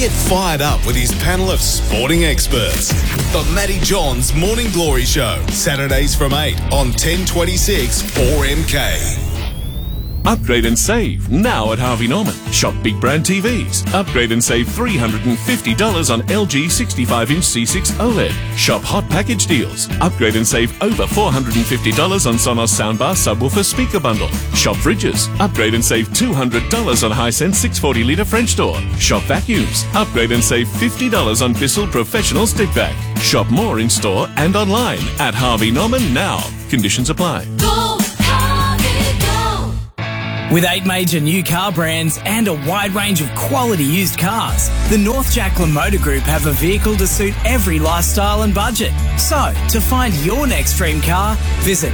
get fired up with his panel of sporting experts. The Matty Johns Morning Glory Show, Saturdays from 8 on 1026 4MK. Upgrade and save now at Harvey Norman. Shop big brand TVs. Upgrade and save $350 on LG 65-inch C6 OLED. Shop hot package deals. Upgrade and save over $450 on Sonos soundbar subwoofer speaker bundle. Shop fridges. Upgrade and save $200 on Hisense 640-litre French door. Shop vacuums. Upgrade and save $50 on Bissell Professional stick vac. Shop more in store and online at Harvey Norman now. Conditions apply. Go, Harvey, go! With 8 major new car brands and a wide range of quality used cars, the North Jacqueline Motor Group have a vehicle to suit every lifestyle and budget. So, to find your next dream car, visit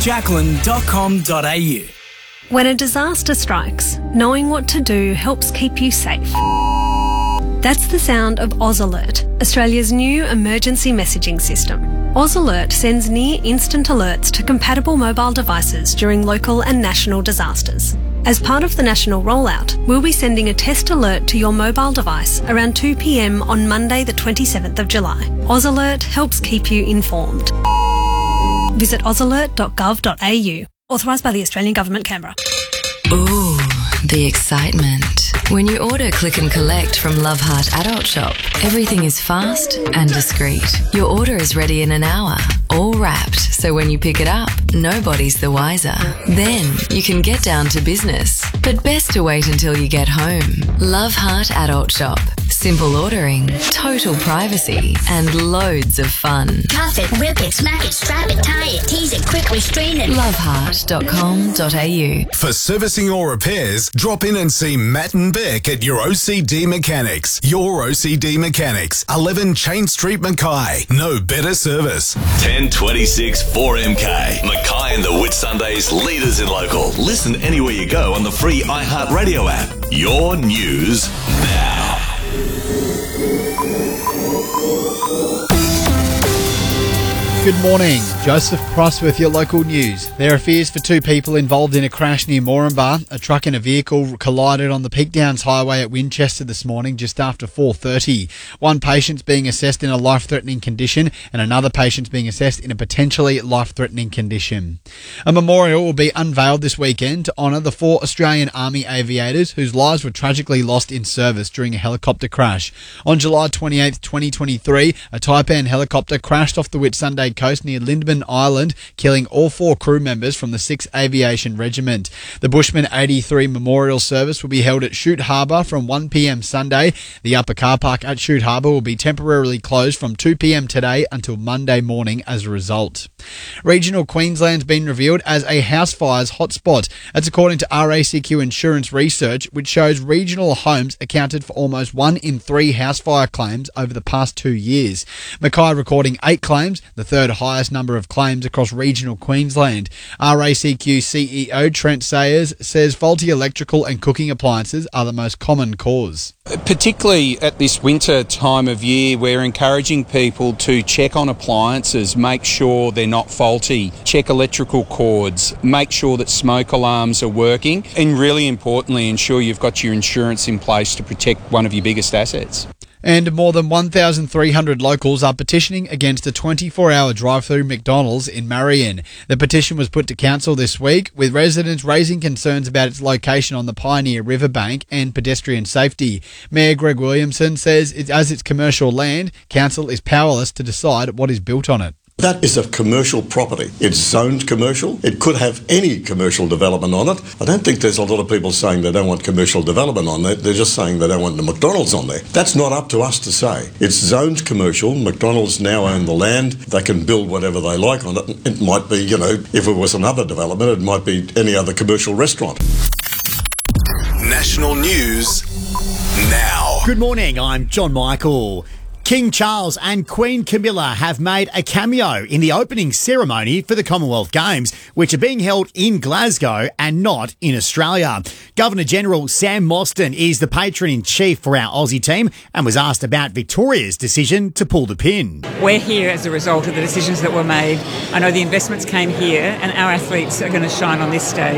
northjacqueline.com.au. When a disaster strikes, knowing what to do helps keep you safe. That's the sound of Oz Alert, Australia's new emergency messaging system. Oz Alert sends near-instant alerts to compatible mobile devices during local and national disasters. As part of the national rollout, we'll be sending a test alert to your mobile device around 2 p.m. on Monday the 27th of July. Oz Alert helps keep you informed. Visit ozalert.gov.au. Authorised by the Australian Government, Canberra. Ooh, the excitement. When you order Click and Collect from Love Heart Adult Shop, everything is fast and discreet. Your order is ready in an hour, all wrapped, so when you pick it up, nobody's the wiser. Then you can get down to business, but best to wait until you get home. Love Heart Adult Shop. Simple ordering, total privacy, and loads of fun. Cuff it, rip it, smack it, strap it, tie it, tease it, quick restrain it. Loveheart.com.au. For servicing or repairs, drop in and see Matt and Beck at your OCD Mechanics. Your OCD Mechanics, 11 Chain Street, Mackay. No better service. 1026 4MK. Mackay and the Whitsundays, leaders in local. Listen anywhere you go on the free iHeartRadio app. Your news now. Good morning. Joseph Pross with your local news. There are fears for 2 people involved in a crash near Moranbah. A truck and a vehicle collided on the Peak Downs Highway at Winchester this morning just after 4:30. One patient's being assessed in a life-threatening condition and another patient's being assessed in a potentially life-threatening condition. A memorial will be unveiled this weekend to honour the 4 Australian Army aviators whose lives were tragically lost in service during a helicopter crash. On July 28, 2023, a Taipan helicopter crashed off the Whitsunday coast near Lindeman Island, killing all 4 crew members from the 6th Aviation Regiment. The Bushman 83 memorial service will be held at Shute Harbour from 1 p.m. Sunday. The upper car park at Shute Harbour will be temporarily closed from 2 p.m. today until Monday morning as a result. Regional Queensland's been revealed as a house fires hotspot. That's according to RACQ Insurance research, which shows regional homes accounted for almost 1 in 3 house fire claims over the past 2 years. Mackay recording 8 claims, the third highest number of claims across regional Queensland. RACQ CEO Trent Sayers says faulty electrical and cooking appliances are the most common cause. Particularly at this winter time of year, we're encouraging people to check on appliances, make sure they're not faulty, check electrical cords, make sure that smoke alarms are working, and really importantly, ensure you've got your insurance in place to protect one of your biggest assets. And more than 1,300 locals are petitioning against a 24-hour drive-through McDonald's in Marion. The petition was put to council this week, with residents raising concerns about its location on the Pioneer Riverbank and pedestrian safety. Mayor Greg Williamson says as it's commercial land, council is powerless to decide what is built on it. That is a commercial property. It's zoned commercial. It could have any commercial development on it. I don't think there's a lot of people saying they don't want commercial development on it. They're just saying they don't want the McDonald's on there. That's not up to us to say. It's zoned commercial. McDonald's now own the land. They can build whatever they like on it. It might be, if it was another development, it might be any other commercial restaurant. National news now. Good morning, I'm John Michael. King Charles and Queen Camilla have made a cameo in the opening ceremony for the Commonwealth Games, which are being held in Glasgow and not in Australia. Governor-General Sam Mostyn is the patron-in-chief for our Aussie team and was asked about Victoria's decision to pull the pin. We're here as a result of the decisions that were made. I know the investments came here and our athletes are going to shine on this stage.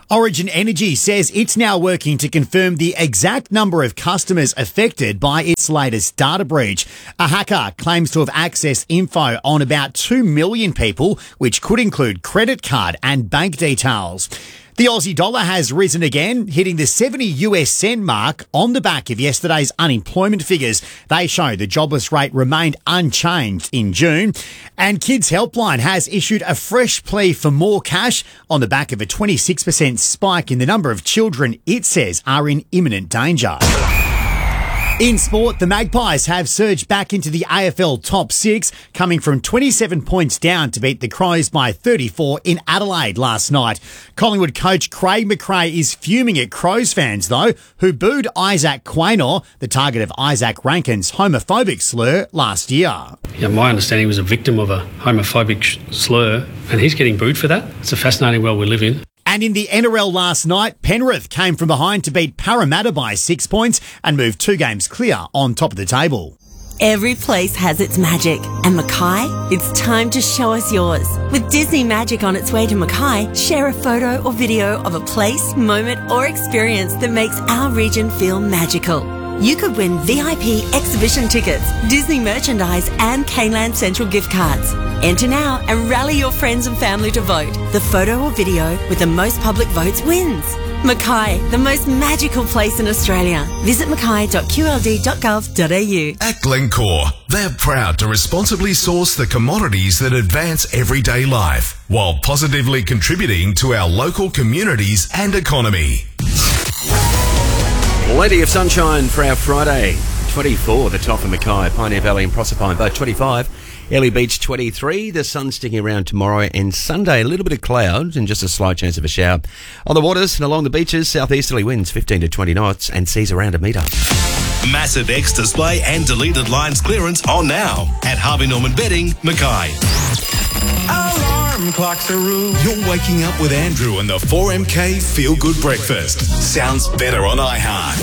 Origin Energy says it's now working to confirm the exact number of customers affected by its latest data breach. A hacker claims to have accessed info on about 2 million people, which could include credit card and bank details. The Aussie dollar has risen again, hitting the 70 US cent mark on the back of yesterday's unemployment figures. They show the jobless rate remained unchanged in June. And Kids Helpline has issued a fresh plea for more cash on the back of a 26% spike in the number of children it says are in imminent danger. In sport, the Magpies have surged back into the AFL top 6, coming from 27 points down to beat the Crows by 34 in Adelaide last night. Collingwood coach Craig McRae is fuming at Crows fans, though, who booed Isaac Quaynor, the target of Isaac Rankin's homophobic slur last year. Yeah, my understanding he was a victim of a homophobic slur, and he's getting booed for that. It's a fascinating world we live in. And in the NRL last night, Penrith came from behind to beat Parramatta by 6 points and move 2 games clear on top of the table. Every place has its magic, and Mackay, it's time to show us yours. With Disney Magic on its way to Mackay, share a photo or video of a place, moment or experience that makes our region feel magical. You could win VIP exhibition tickets, Disney merchandise and Caneland Central gift cards. Enter now and rally your friends and family to vote. The photo or video with the most public votes wins. Mackay, the most magical place in Australia. Visit mackay.qld.gov.au. At Glencore, they're proud to responsibly source the commodities that advance everyday life while positively contributing to our local communities and economy. Plenty of sunshine for our Friday. 24, the top of Mackay, Pioneer Valley and Proserpine, both 25. Ellie Beach, 23. The sun sticking around tomorrow and Sunday. A little bit of clouds and just a slight chance of a shower. On the waters and along the beaches, southeasterly winds 15 to 20 knots and seas around a metre. Massive X display and deleted lines clearance on now at Harvey Norman Bedding, Mackay. Alarm clocks are rude. You're waking up with Andrew and the 4MK Feel Good Breakfast. Sounds better on iHeart.